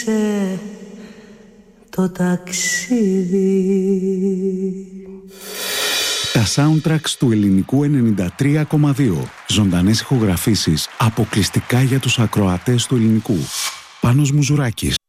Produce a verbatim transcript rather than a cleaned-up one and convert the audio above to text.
ξεκίνησε το ταξίδι. Τα soundtracks του ελληνικού ενενήντα τρία κόμμα δύο. Ζωντανές ηχογραφήσεις αποκλειστικά για τους ακροατές του ελληνικού. Πάνος Μουζουράκης.